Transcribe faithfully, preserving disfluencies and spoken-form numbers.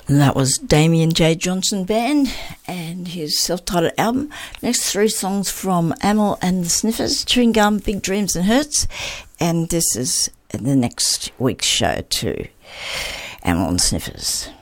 And that was Damien J. Johnson Band and his self-titled album. Next three songs from Amyl and the Sniffers, Chewing Gum, Big Dreams and Hurts. And this is the next week's show too, Amyl and the Sniffers.